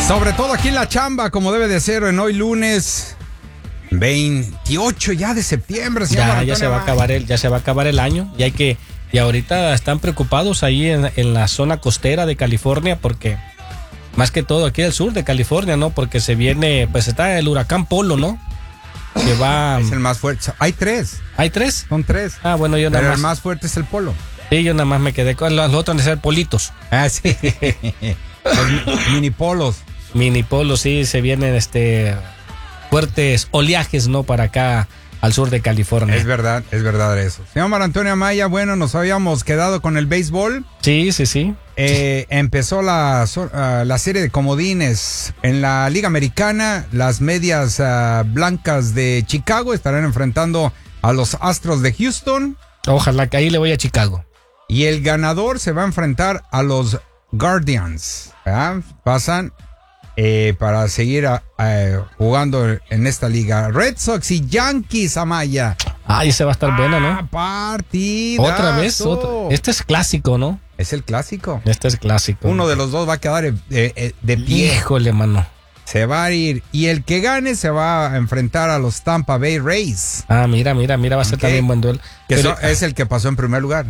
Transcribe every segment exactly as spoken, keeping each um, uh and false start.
Sobre todo aquí en la chamba, como debe de ser en hoy lunes veintiocho ya de septiembre. Ya, ya se va a acabar el, ya se va a acabar el año y hay que, y ahorita están preocupados ahí en, en la zona costera de California porque, más que todo aquí del sur de California, ¿no? Porque se viene, pues está el huracán Polo, ¿no? Que va. Es el más fuerte. Hay tres. ¿Hay tres? Son tres. Ah, bueno, yo nada Pero más. el más fuerte es el Polo. Sí, yo nada más me quedé con los otros de ser politos. Ah, sí. Los mini polos. Mini polos, sí, se vienen este fuertes oleajes, ¿no? Para acá al sur de California. Es verdad, es verdad eso. Señor Mar Antonio Amaya, bueno, nos habíamos quedado con el béisbol. Sí, sí, sí. Eh, empezó la, uh, la serie de comodines en la Liga Americana. Las medias uh, blancas de Chicago estarán enfrentando a los Astros de Houston. Ojalá que ahí le voy a Chicago. Y el ganador se va a enfrentar a los Guardians. ¿Verdad? Pasan eh, para seguir a, a, jugando en esta liga. Red Sox y Yankees, Amaya. Ay, ese va a estar ah, bueno, ¿no? Partidazo. Otra vez, otra. Este es clásico, ¿no? Es el clásico. Este es clásico. Uno de los dos va a quedar de, de, de pie. Híjole, mano. Se va a ir. Y el que gane se va a enfrentar a los Tampa Bay Rays. Ah, mira, mira, mira, va a ser okay. También buen duelo. Que Pero, son, es el que pasó en primer lugar.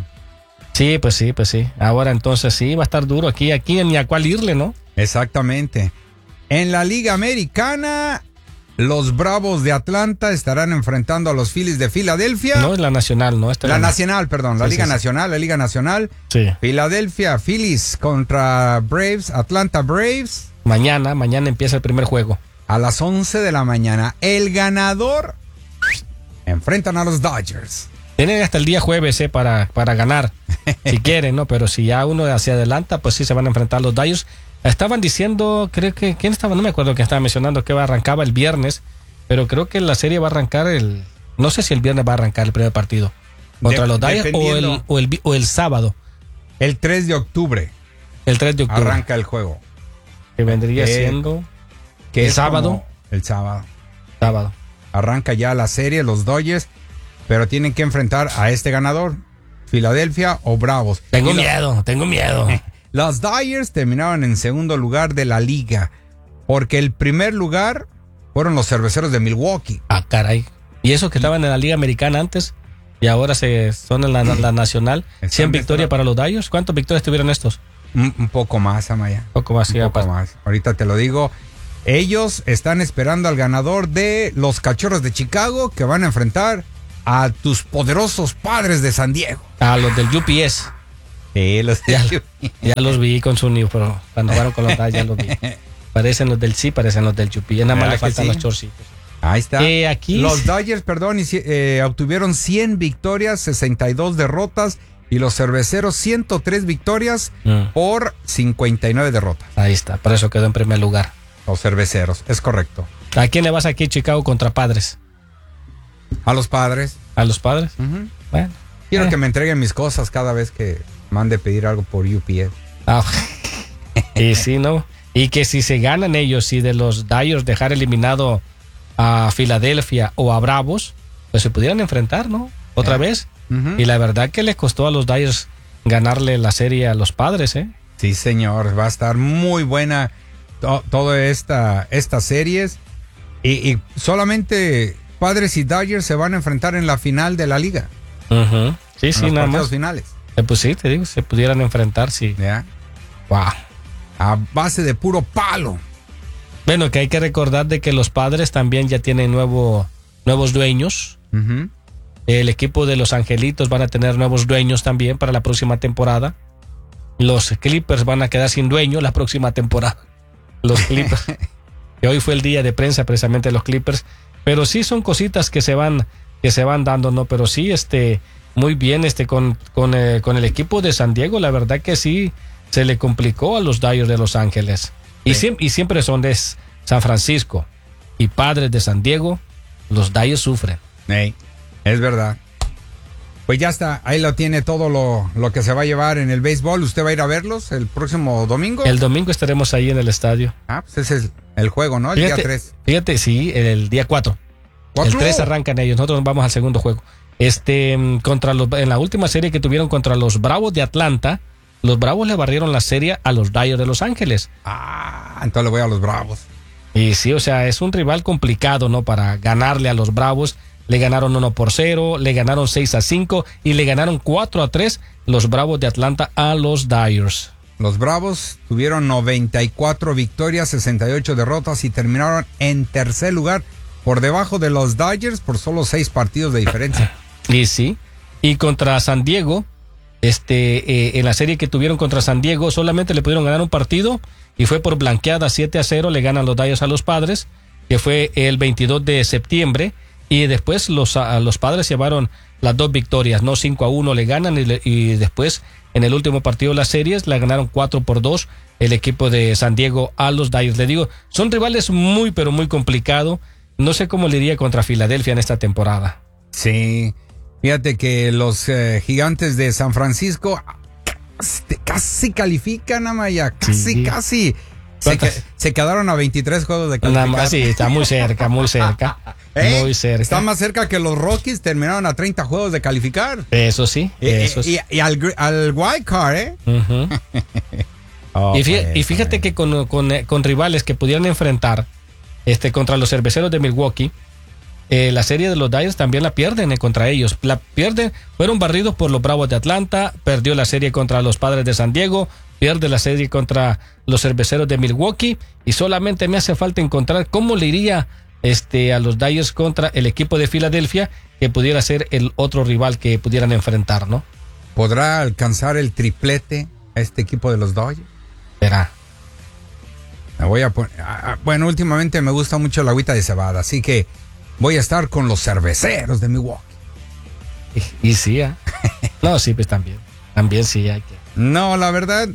Sí, pues sí, pues sí. Ahora entonces sí, va a estar duro aquí, aquí ni a cuál irle, ¿no? Exactamente. En la Liga Americana, los Bravos de Atlanta estarán enfrentando a los Phillies de Filadelfia. No, es la Nacional, ¿no? Esta la es la Nacional, perdón, la sí, Liga sí, Nacional, sí. la Liga Nacional. Sí. Filadelfia, Phillies contra Braves, Atlanta Braves. Mañana, mañana empieza el primer juego. A las once de la mañana. El ganador enfrentan a los Dodgers. Tienen hasta el día jueves eh, para, para ganar, si quieren, ¿no? Pero si ya uno hacia adelanta, pues sí se van a enfrentar a los Dodgers. Estaban diciendo, creo que, ¿quién estaba? No me acuerdo quién estaba mencionando que arrancaba el viernes, pero creo que la serie va a arrancar el, no sé si el viernes va a arrancar el primer partido contra de, los Dodgers o el, o, el, o el sábado. El tres de octubre. El tres de octubre. Arranca el juego. Que vendría que, siendo que el sábado. El sábado. Sábado. Arranca ya la serie, los Dodgers, pero tienen que enfrentar a este ganador, Filadelfia o Bravos. Tengo y miedo, los, tengo miedo. Los Dodgers terminaron en segundo lugar de la liga, porque el primer lugar fueron los Cerveceros de Milwaukee. Ah, caray. Y esos que estaban en la Liga Americana antes y ahora se son en la, la Nacional. cien victorias para los Dodgers. ¿Cuántas victorias tuvieron estos? Un, un poco más, Amaya. Un poco más, sí, Un poco más. Ahorita te lo digo. Ellos están esperando al ganador de los Cachorros de Chicago, que van a enfrentar a tus poderosos Padres de San Diego. A los del U P S. Sí, los ya, ya los vi con su uniforme. Cuando jugaron con los Dodgers ya los vi. Parecen los del sí, parecen los del U P S. Nada más le faltan sí? los chorcitos. Ahí está. Eh, aquí... Los Dodgers, perdón, eh, obtuvieron cien victorias, sesenta y dos derrotas. Y los Cerveceros, ciento tres victorias mm. por cincuenta y nueve derrotas. Ahí está, por eso quedó en primer lugar. Los Cerveceros, es correcto. ¿A quién le vas aquí, Chicago, contra Padres? A los Padres. ¿A los Padres? Uh-huh. Bueno. Quiero eh. que me entreguen mis cosas cada vez que mande pedir algo por U P S. Ah, y sí, ¿no? Y que si se ganan ellos, si de los Dodgers dejar eliminado a Filadelfia o a Bravos, pues se pudieran enfrentar, ¿no? Otra eh. vez. Uh-huh. Y la verdad que les costó a los Dodgers ganarle la serie a los Padres, ¿eh? Sí, señor. Va a estar muy buena to- toda esta estas series. Y, y solamente Padres y Dodgers se van a enfrentar en la final de la liga. Uh-huh. Sí, en sí, los nada partidos más. finales. Eh, pues sí, te digo, se pudieran enfrentar, sí. ¿Ya? Wow. A base de puro palo. Bueno, que hay que recordar de que los Padres también ya tienen nuevo, nuevos dueños. Uh-huh. El equipo de Los Angelitos van a tener nuevos dueños también para la próxima temporada. Los Clippers van a quedar sin dueño la próxima temporada. Los Clippers. Que hoy fue el día de prensa precisamente de los Clippers. Pero sí son cositas que se van, que se van dando, ¿no? Pero sí, este, muy bien, este, con, con, eh, con el equipo de San Diego, la verdad que sí se le complicó a los Dodgers de Los Ángeles. Y, sí. siempre, y siempre son de San Francisco y Padres de San Diego, los Dodgers sufren. Hey. Es verdad. Pues ya está, ahí lo tiene todo lo, lo que se va a llevar en el béisbol. ¿Usted va a ir a verlos el próximo domingo? El domingo estaremos ahí en el estadio. Ah, pues ese es el juego, ¿no? El fíjate, día tres. Fíjate, sí, el día cuatro. El tres arrancan ellos, nosotros vamos al segundo juego. Este, contra los, en la última serie que tuvieron contra los Bravos de Atlanta, los Bravos le barrieron la serie a los Dodgers de Los Ángeles. Ah, entonces le voy a los Bravos. Y sí, o sea, es un rival complicado, ¿no? Para ganarle a los Bravos. Le ganaron uno por cero, le ganaron seis a cinco y le ganaron cuatro a tres los Bravos de Atlanta a los Dodgers. Los Bravos tuvieron noventa y cuatro victorias, sesenta y ocho derrotas y terminaron en tercer lugar por debajo de los Dodgers por solo seis partidos de diferencia. Y sí, y contra San Diego, este, eh, en la serie que tuvieron contra San Diego solamente le pudieron ganar un partido y fue por blanqueada siete a cero, le ganan los Dodgers a los Padres, que fue el veintidós de septiembre. Y después los, a, los Padres llevaron las dos victorias, no cinco a uno le ganan y, le, y después en el último partido de las series la ganaron cuatro por dos el equipo de San Diego a los Dodgers. Le digo, son rivales muy pero muy complicados. No sé cómo le iría contra Filadelfia en esta temporada. Sí, fíjate que los eh, Gigantes de San Francisco casi califican, Amaya, casi, sí. casi. Se, que, se quedaron a veintitrés juegos de calificar. Nada más, sí, está muy cerca, muy cerca. ¿Eh? Muy cerca. Está más cerca que los Rockies, terminaron a treinta juegos de calificar. Eso sí, eh, eso sí. Y, y al, al wild card, ¿eh? Uh-huh. oh, y, fíjate, pues, y fíjate que con, con, con rivales que pudieran enfrentar este, contra los Cerveceros de Milwaukee, eh, la serie de los Dodgers también la pierden eh, contra ellos. La pierden, fueron barridos por los Bravos de Atlanta, perdió la serie contra los Padres de San Diego, pierde la serie contra los Cerveceros de Milwaukee y solamente me hace falta encontrar cómo le iría este, a los Dodgers contra el equipo de Filadelfia, que pudiera ser el otro rival que pudieran enfrentar, ¿no? ¿Podrá alcanzar el triplete a este equipo de los Dodgers? Verá. Me voy a poner, bueno, últimamente me gusta mucho la agüita de cebada, así que voy a estar con los Cerveceros de Milwaukee. Y, y sí, ¿eh? No, sí, pues también. También sí hay que. No, la verdad,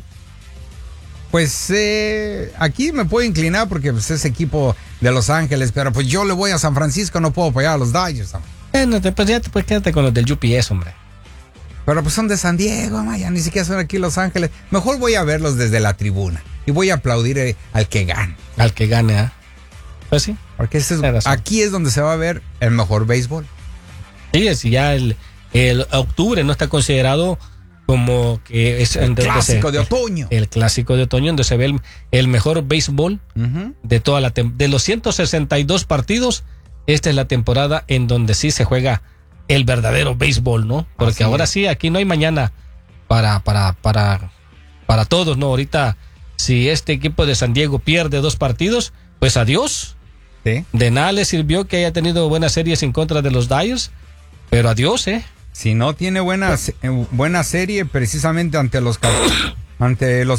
pues eh, aquí me puedo inclinar porque pues, es equipo de Los Ángeles, pero pues yo le voy a San Francisco, no puedo apoyar a los Dodgers. Bueno, pues ya pues quédate con los del U P S, hombre. Pero pues son de San Diego, ya ni siquiera son aquí Los Ángeles. Mejor voy a verlos desde la tribuna y voy a aplaudir eh, al que gane. Al que gane, ¿ah? ¿eh? Pues sí. Porque este es, aquí es donde se va a ver el mejor béisbol. Sí, es ya el, el octubre no está considerado como que es el clásico de otoño. El clásico de otoño, donde se ve el, el mejor béisbol uh-huh. de toda la tem- de los ciento sesenta y dos partidos. Esta es la temporada en donde sí se juega el verdadero béisbol, ¿no? Porque Así ahora es. sí, aquí no hay mañana para para para para todos, ¿no? Ahorita si este equipo de San Diego pierde dos partidos, pues adiós. ¿Sí? De nada le sirvió que haya tenido buenas series en contra de los Dodgers, pero adiós, ¿eh? Si no tiene buena, buena serie precisamente ante los ante los